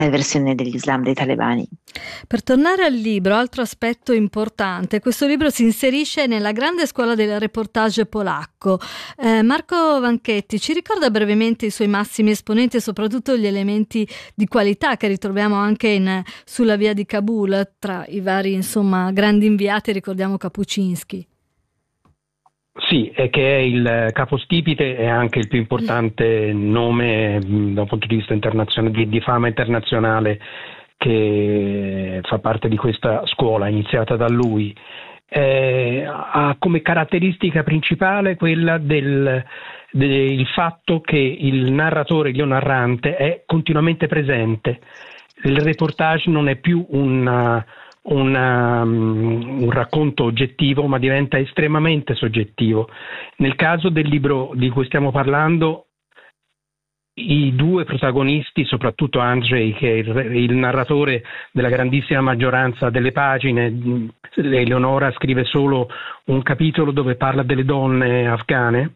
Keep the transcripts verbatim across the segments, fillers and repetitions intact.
versione dell'Islam dei talebani. Per tornare al libro, altro aspetto importante, questo libro si inserisce nella grande scuola del reportage polacco. Eh, Marco Vanchetti ci ricorda brevemente i suoi massimi esponenti e soprattutto gli elementi di qualità che ritroviamo anche in Sulla via di Kabul, tra i vari insomma grandi inviati, ricordiamo Kapuczynski. Sì, è che è il capostipite e anche il più importante nome mh, da un punto di vista internazionale, di, di fama internazionale, che fa parte di questa scuola iniziata da lui. Eh, ha come caratteristica principale quella del, del fatto che il narratore, il narrante, è continuamente presente. Il reportage non è più una Una, um, un racconto oggettivo, ma diventa estremamente soggettivo. Nel caso del libro di cui stiamo parlando, i due protagonisti, soprattutto Andrzej, che è il, il narratore della grandissima maggioranza delle pagine, Eleonora scrive solo un capitolo dove parla delle donne afghane,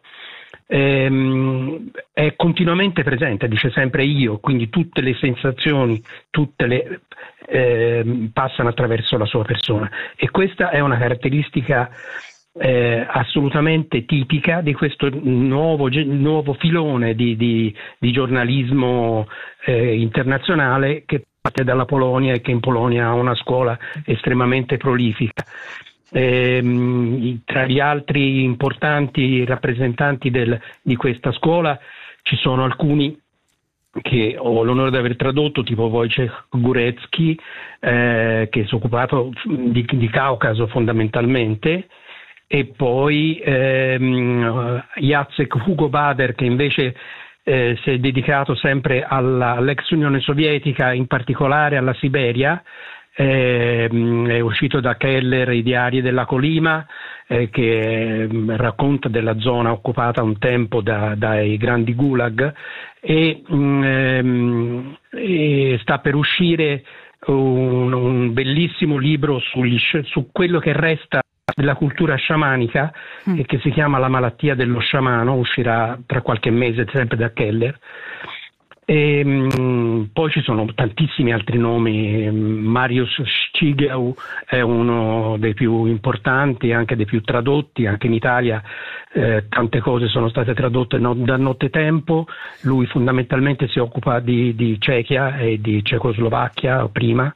ehm, è continuamente presente, dice sempre io, quindi tutte le sensazioni, tutte le eh, passano attraverso la sua persona, e questa è una caratteristica eh, assolutamente tipica di questo nuovo, nuovo filone di, di, di giornalismo eh, internazionale che parte dalla Polonia e che in Polonia ha una scuola estremamente prolifica. Eh, tra gli altri importanti rappresentanti del, di questa scuola ci sono alcuni che ho l'onore di aver tradotto, tipo Wojciech Górecki, eh, che si è occupato di, di Caucaso fondamentalmente, e poi ehm, Jacek Hugo Bader, che invece eh, si è dedicato sempre alla, all'ex Unione Sovietica, in particolare alla Siberia. Eh, è uscito da Keller I diari della Colima, eh, che eh, racconta della zona occupata un tempo da, dai grandi gulag, e, ehm, e sta per uscire un, un bellissimo libro sugli, su quello che resta della cultura sciamanica, mm. e che si chiama La malattia dello sciamano, uscirà tra qualche mese sempre da Keller. E, mh, poi ci sono tantissimi altri nomi. Mariusz Szczygieł è uno dei più importanti, anche dei più tradotti, anche in Italia eh, tante cose sono state tradotte no, da nottetempo. Lui fondamentalmente si occupa di, di Cechia e di Cecoslovacchia prima.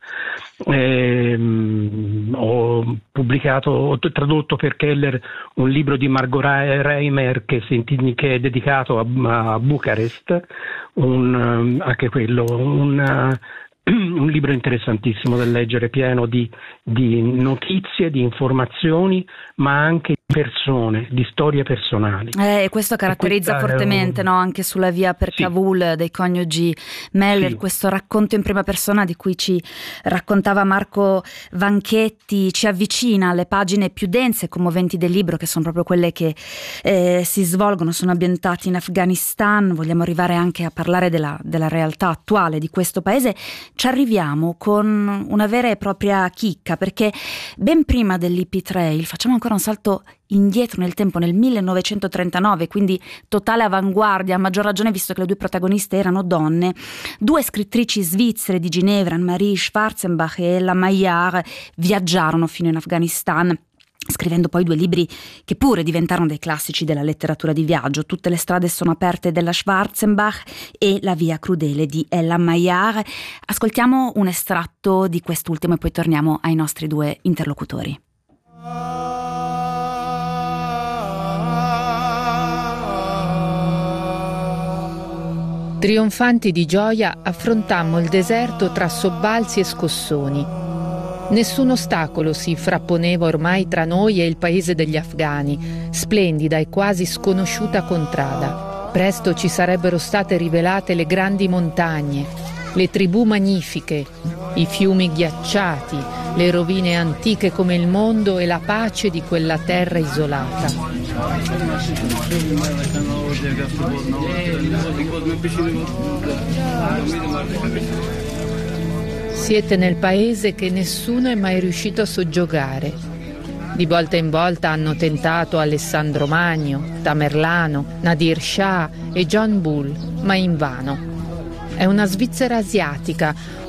E, mh, ho pubblicato, ho tradotto per Keller un libro di Margot Reimer che, si, che è dedicato a, a Bucarest, un, anche quello un, un libro interessantissimo da leggere, pieno di, di notizie, di informazioni, ma anche di persone, di storie personali. Eh, e questo caratterizza e fortemente, un... no? Anche Sulla via per sì. Kabul dei coniugi Meller, sì. questo racconto in prima persona di cui ci raccontava Marco Vanchetti ci avvicina alle pagine più dense e commoventi del libro, che sono proprio quelle che eh, si svolgono, sono ambientati in Afghanistan. Vogliamo arrivare anche a parlare della, della realtà attuale di questo paese. Ci arriviamo con una vera e propria chicca, perché ben prima dell'I P Trail, facciamo ancora un salto indietro nel tempo, nel millenovecentotrentanove, quindi totale avanguardia, a maggior ragione visto che le due protagoniste erano donne. Due scrittrici svizzere di Ginevra, Anne-Marie Schwarzenbach e Ella Maillard, viaggiarono fino in Afghanistan, scrivendo poi due libri che pure diventarono dei classici della letteratura di viaggio. Tutte le strade sono aperte della Schwarzenbach e La via crudele di Ella Maillard. Ascoltiamo un estratto di quest'ultimo e poi torniamo ai nostri due interlocutori. Trionfanti di gioia affrontammo il deserto tra sobbalzi e scossoni. Nessun ostacolo si frapponeva ormai tra noi e il paese degli afghani, splendida e quasi sconosciuta contrada. Presto ci sarebbero state rivelate le grandi montagne, le tribù magnifiche, i fiumi ghiacciati, le rovine antiche come il mondo e la pace di quella terra isolata. Siete nel paese che nessuno è mai riuscito a soggiogare. Di volta in volta hanno tentato Alessandro Magno, Tamerlano, Nadir Shah e John Bull, ma invano. È una Svizzera asiatica,